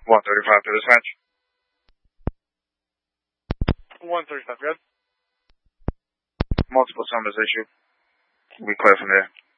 135 to dispatch. 135, good. Multiple summons issue. We clear from there.